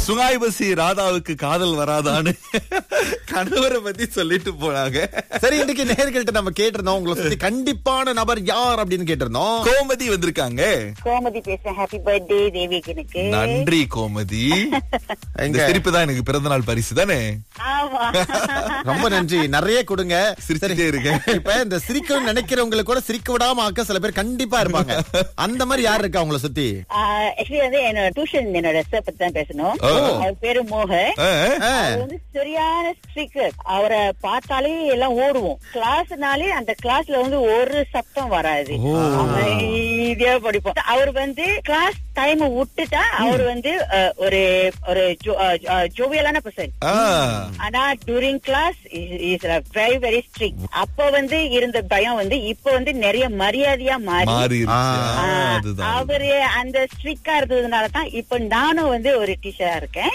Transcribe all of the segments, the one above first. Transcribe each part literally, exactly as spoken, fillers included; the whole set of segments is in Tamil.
சுங்காய்பசி ராதாவுக்கு காதல் வராதான்னு கணவரை பத்தி சொல்லிட்டு போனாங்க. சரி, இன்னைக்கு நேயர்கள்ட்ட நம்ம கேட்டிருந்தோம், உங்களை சுத்தி கண்டிப்பான நபர் யார் அப்படின்னு கேட்டிருந்தோம். கோமதி வந்திருக்காங்க. கோமதி பேசுறேன். Happy birthday தேவிகனுக்கு. நன்றி கோமதி. இந்த சிரிப்பு தான் எனக்கு பிறந்த நாள் பரிசு தானே. ஆமா, ரொம்ப நன்றி. நிறைய கொடுங்க. சிரிச்சுட்டே இருக்கேன். இப்ப இந்த சிரிக்கணும்னு நினைக்கிறவங்களுக்கு கூட சிரிக்க விடாம ஆக்க சில பேர் கண்டிப்பா இருப்பாங்க. அந்த மாதிரி யார் இருக்கா உங்களை சுத்தி? ஆக்சுவலி வந்து என்னோட டியூஷன் என்னோட சார் பத்தி தான் பேசணும். அவர் பேரு மோகன். அவர் வந்து சரியான ஸ்ட்ரிக்ட். அவரை பார்த்தாலே எல்லாம் ஓடுவோம். கிளாஸ்னாலே அந்த கிளாஸ்ல வந்து ஒரு சத்தம் வராது, அமைதியா படிப்போம். அவர் வந்து கிளாஸ் டைம் விட்டுட்டா அவர் வந்து ஒரு ஒரு ஜோவியலான பர்சன். ஆனா touring class is very very strict. அப்ப வந்து இருந்த பயம் வந்து இப்ப வந்து நிறைய மரியாதையா மாறி அவரு அந்த ஸ்ட்ரிக்டா இருந்ததுனாலதான் இப்ப நானும் வந்து ஒரு டீச்சரா இருக்கேன்.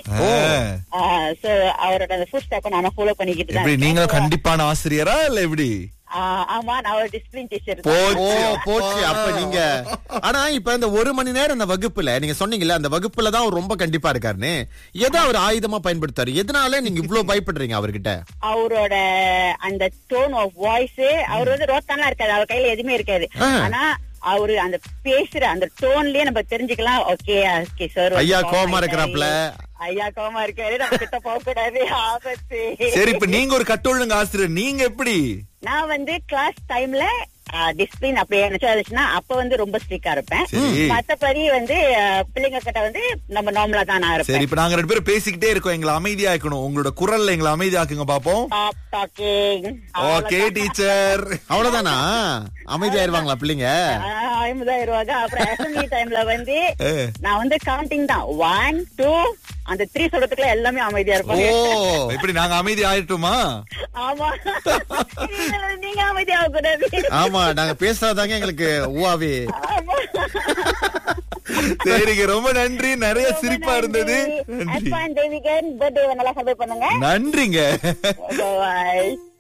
அவரோட ஃபுட் ஸ்டெப் நானும் ஃபாலோ பண்ணிக்கிட்டு தான். நீங்க கண்டிப்பான ஆசிரியரா இல்ல எப்படி? ஆமா, நான் ஒரு டிசிப்ளின் டீச்சர். போச்சு அப்ப நீங்க. ஆனா இப்ப இந்த ஒரு மணி நேரம் அந்த வகுப்புல நீங்க சொன்னீங்கல்ல, அந்த வகுப்புல தான் அவர் ரொம்ப கண்டிப்பா இருக்காருன்னு, எதை அவர் ஆயுதமா பயன்படுத்தாரு? எதனால நீங்க இவ்வளவு பயப்படுறீங்க அவர்கிட்ட? அவரோட அந்த டோன் ஆஃப் வாய்ஸ், அவர் வந்து ரோத்தானா இருக்காது, அவர் கையில எதுவுமே இருக்காது. ஆனா அவரு அந்த பேசுற அந்த டோன்லயே நம்ம தெரிஞ்சுக்கலாம். ஓகே ஓகே சார், ஐயா கோவமா இருக்கிறாப்ல, ஐயா கோவமா இருக்காரு, நம்ம கிட்ட போக கூடாது, ஆபத்து. சரி, இப்ப நீங்க ஒரு கட்டொழுங்கு ஆசிரியர், நீங்க எப்படி? நான் வந்து கிளாஸ் டைம்ல டிசிப்ளின் அப்படி நினைச்சுன்னா அப்ப வந்து ரொம்ப ஸ்ட்ரிக்டா இருப்பேன். மத்தபடி வந்து பிள்ளைங்க கிட்ட வந்து நம்ம நார்மலா தான் நான் இருப்பேன். சரி, இப்ப நாங்க ரெண்டு பேரும் பேசிக்கிட்டே இருக்கோம், எங்களை அமைதியா இருக்கணும். உங்களோட குரல்ல எங்களை அமைதியாக்குங்க பாப்போம். Okay teacher. அவ்வளவுதானா? அமைதியாயிருவாங்களா பிள்ளைங்க? அமைதியாயிருவாங்க. அப்புறம் அசம்பிளி டைம்ல வந்து நான் வந்து கவுண்டிங் தான், ஒன் டூ அந்த த்ரீ சொல்றதுக்குள்ள எல்லாமே அமைதியா இருப்பாங்க. இப்படி நாங்க அமைதி ஆயிட்டுமா? ஆமா, நீங்க அமைதியா கூடாது. ஆமா, நாங்க பேசுறதாங்க எங்களுக்கு ஊவாவே. சரிங்க, ரொம்ப நன்றி. நிறைய சிரிப்பா இருந்தது. நன்றிங்க. நன்றிங்க.